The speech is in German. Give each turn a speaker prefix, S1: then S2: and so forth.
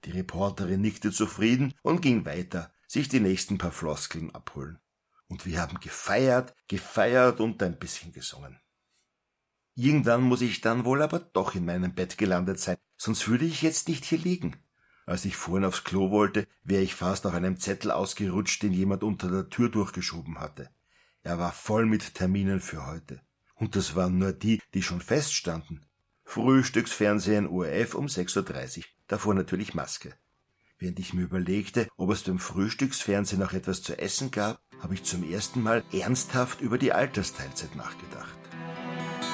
S1: Die Reporterin nickte zufrieden und ging weiter, sich die nächsten paar Floskeln abholen. Und wir haben gefeiert und ein bisschen gesungen. Irgendwann muss ich dann wohl aber doch in meinem Bett gelandet sein, sonst würde ich jetzt nicht hier liegen. Als ich vorhin aufs Klo wollte, wäre ich fast nach einem Zettel ausgerutscht, den jemand unter der Tür durchgeschoben hatte. Er war voll mit Terminen für heute. Und das waren nur die, die schon feststanden. Frühstücksfernsehen ORF um 6:30 Uhr, davor natürlich Maske. Während ich mir überlegte, ob es beim Frühstücksfernsehen noch etwas zu essen gab, habe ich zum ersten Mal ernsthaft über die Altersteilzeit nachgedacht.